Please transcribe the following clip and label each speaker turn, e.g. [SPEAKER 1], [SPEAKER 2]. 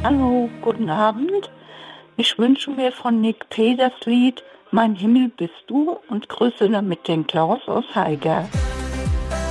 [SPEAKER 1] Hallo, guten Abend. Ich wünsche mir von Nick P. das Lied Mein Himmel bist du und grüße damit den Klaus aus Haiger.